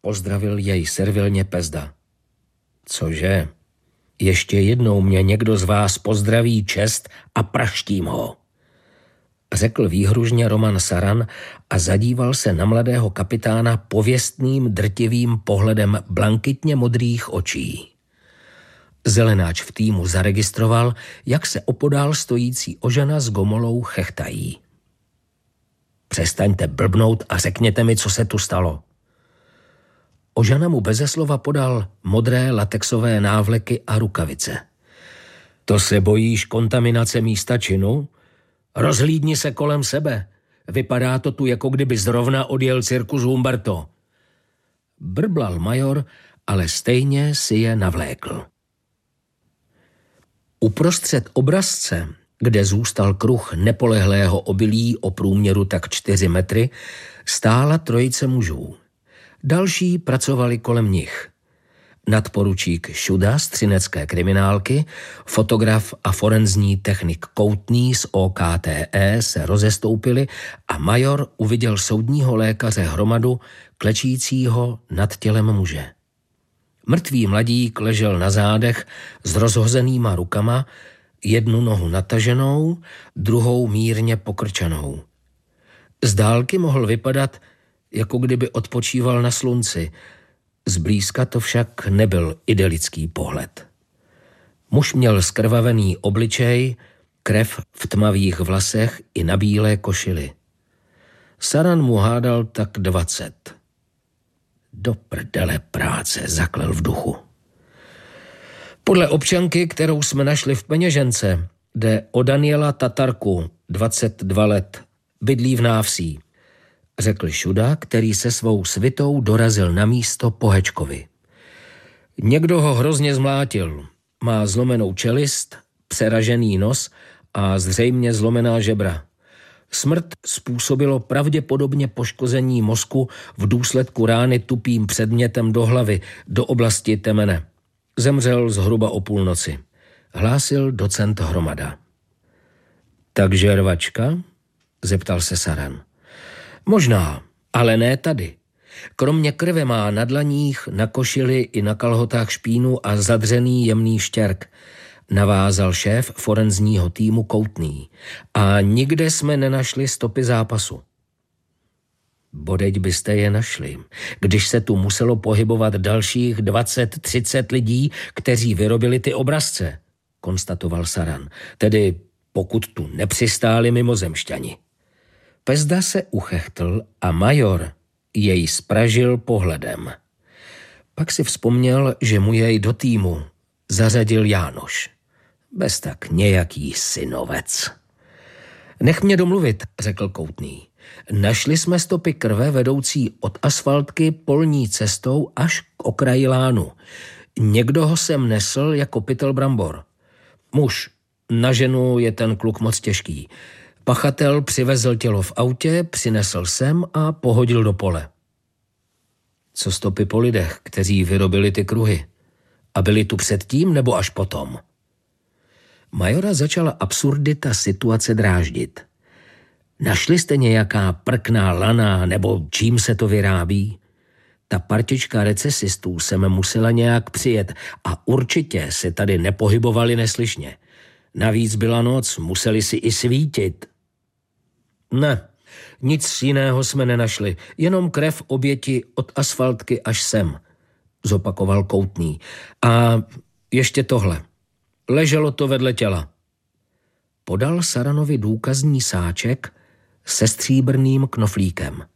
pozdravil jej servilně Pezda. Cože? Ještě jednou mě někdo z vás pozdraví čest a praštím ho, řekl výhružně Roman Saran a zadíval se na mladého kapitána pověstným drtivým pohledem blankitně modrých očí. Zelenáč v týmu zaregistroval, jak se opodál stojící Ožana s Gomolou chechtají. Přestaňte blbnout a řekněte mi, co se tu stalo. Ožana mu beze slova podal modré latexové návleky a rukavice. To se bojíš kontaminace místa činu? Rozhlídni se kolem sebe. Vypadá to tu, jako kdyby zrovna odjel cirkus Humberto. Brblal major, ale stejně si je navlékl. Uprostřed obrazce, kde zůstal kruh nepolehlého obilí o průměru tak 4 metry, stála trojice mužů. Další pracovali kolem nich. Nadporučík Šuda z třinecké kriminálky, fotograf a forenzní technik Koutný z OKTE se rozestoupili a major uviděl soudního lékaře Hromadu klečícího nad tělem muže. Mrtvý mladík ležel na zádech s rozhozenýma rukama, jednu nohu nataženou, druhou mírně pokrčenou. Z dálky mohl vypadat, jako kdyby odpočíval na slunci. Zblízka to však nebyl idylický pohled. Muž měl zkrvavený obličej, krev v tmavých vlasech i na bílé košili. Saran mu hádal tak 20. Do prdele práce, zaklel v duchu. Podle občanky, kterou jsme našli v peněžence, jde o Daniela Tatarku, 22 let, bydlí v Návsí, řekl Šuda, který se svou svitou dorazil na místo po Hečkovi. Někdo ho hrozně zmlátil. Má zlomenou čelist, přeražený nos a zřejmě zlomená žebra. Smrt způsobilo pravděpodobně poškození mozku v důsledku rány tupým předmětem do hlavy, do oblasti temene. Zemřel zhruba o půlnoci, hlásil docent Hromada. Takže rvačka? Zeptal se Saran. Možná, ale ne tady. Kromě krve má na dlaních, na košili i na kalhotách špínu a zadřený jemný štěrk, navázal šéf forenzního týmu Koutný. A nikde jsme nenašli stopy zápasu. Bodeď byste je našli, když se tu muselo pohybovat dalších 20-30 lidí, kteří vyrobili ty obrazce, konstatoval Saran. Tedy pokud tu nepřistáli mimozemšťani. Pezda se uchechtl a major jej spražil pohledem. Pak si vzpomněl, že mu jej do týmu zařadil Jánoš. Bez tak nějaký synovec. Nech mě domluvit, řekl Koutný. Našli jsme stopy krve vedoucí od asfaltky polní cestou až k okraji lánu. Někdo ho sem nesl jako pytel brambor. Muž, na ženu je ten kluk moc těžký. Pachatel přivezl tělo v autě, přinesl sem a pohodil do pole. Co stopy po lidech, kteří vyrobili ty kruhy? A byli tu předtím nebo až potom? Majora začala absurdita situace dráždit. Našli jste nějaká prkná lana nebo čím se to vyrábí? Ta partička recesistů sem musela nějak přijet a určitě se tady nepohybovali neslyšně. Navíc byla noc, museli si i svítit. Ne, nic jiného jsme nenašli, jenom krev oběti od asfaltky až sem, zopakoval Koutný. A ještě tohle. Leželo to vedle těla. Podal Saranovi důkazní sáček se stříbrným knoflíkem.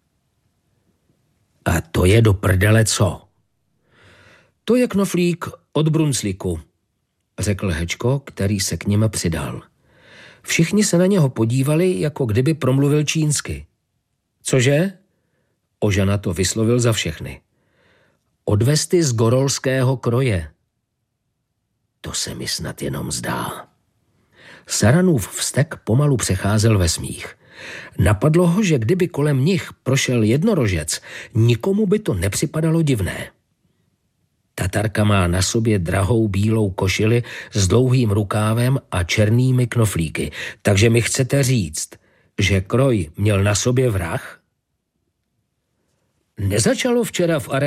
A to je do prdele co? To je knoflík od Brunsliku, řekl Hečko, který se k nim přidal. Všichni se na něho podívali, jako kdyby promluvil čínsky. Cože? Ožana to vyslovil za všechny. Od vesty z gorolského kroje. To se mi snad jenom zdá. Saranův vztek pomalu přecházel ve smích. Napadlo ho, že kdyby kolem nich prošel jednorožec, nikomu by to nepřipadalo divné. Tatarka má na sobě drahou bílou košili s dlouhým rukávem a černými knoflíky. Takže mi chcete říct, že kroj měl na sobě vrah? Nezačalo včera v aréně